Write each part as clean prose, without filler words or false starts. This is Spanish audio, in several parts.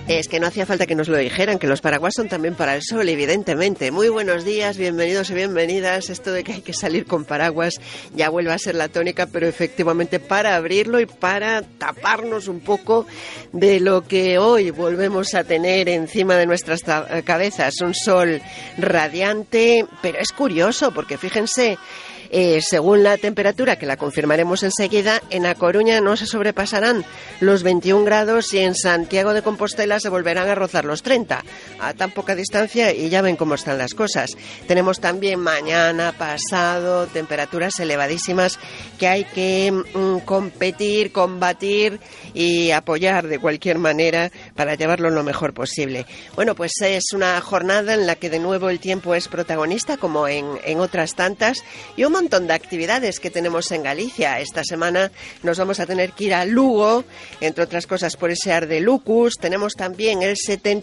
Es que no hacía falta que nos lo dijeran, que los paraguas son también para el sol, evidentemente. Muy buenos días, bienvenidos y bienvenidas. Esto de que hay que salir con paraguas ya vuelve a ser la tónica, pero efectivamente para abrirlo y para taparnos un poco de lo que hoy volvemos a tener encima de nuestras cabezas. Un sol radiante, pero es curioso porque fíjense, según la temperatura, que la confirmaremos enseguida, en A Coruña no se sobrepasarán los 21 grados y en Santiago de Compostela se volverán a rozar los 30, a tan poca distancia, y ya ven cómo están las cosas. Tenemos también mañana, pasado, temperaturas elevadísimas que hay que competir, combatir y apoyar de cualquier manera para llevarlo lo mejor posible. Bueno, pues es una jornada en la que de nuevo el tiempo es protagonista, como en otras tantas, y un montón de actividades que tenemos en Galicia. Esta semana nos vamos a tener que ir a Lugo, entre otras cosas por ese Ar de Lucus. Tenemos también el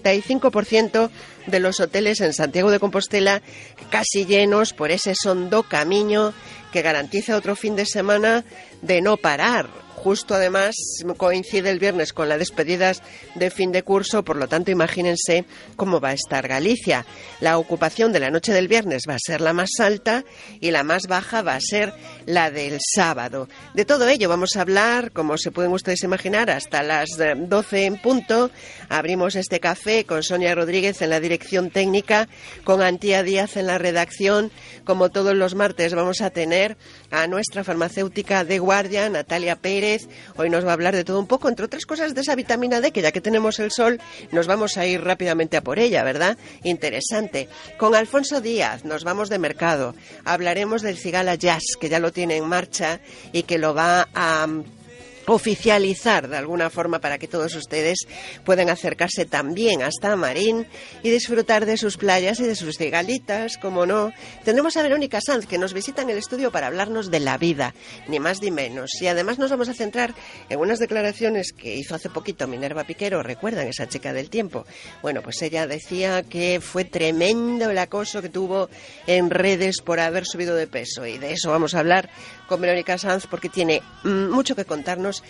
75% de los hoteles en Santiago de Compostela casi llenos por ese Sondo Camiño que garantiza otro fin de semana de no parar. Justo además coincide el viernes con las despedidas de fin de curso, por lo tanto imagínense cómo va a estar Galicia. La ocupación de la noche del viernes va a ser la más alta y la más baja va a ser la del sábado. De todo ello vamos a hablar, como se pueden ustedes imaginar, hasta las 12 en punto. Abrimos este café con Sonia Rodríguez en la dirección técnica, con Antía Díaz en la redacción. Como todos los martes vamos a tener a nuestra farmacéutica de guardia, Natalia Pérez. Hoy nos va a hablar de todo un poco, entre otras cosas de esa vitamina D, que ya que tenemos el sol, nos vamos a ir rápidamente a por ella, ¿verdad? Interesante. Con Alfonso Díaz nos vamos de mercado. Hablaremos del Cigala Jazz, que ya lo tiene en marcha y que lo va a oficializar de alguna forma para que todos ustedes puedan acercarse también hasta Marín y disfrutar de sus playas y de sus cigalitas, como no. Tendremos a Verónica Sanz, que nos visita en el estudio para hablarnos de la vida, ni más ni menos. Y además nos vamos a centrar en unas declaraciones que hizo hace poquito Minerva Piquero. ¿Recuerdan esa chica del tiempo? Bueno, pues ella decía que fue tremendo el acoso que tuvo en redes por haber subido de peso, y de eso vamos a hablar con Verónica Sanz porque tiene mucho que contarnos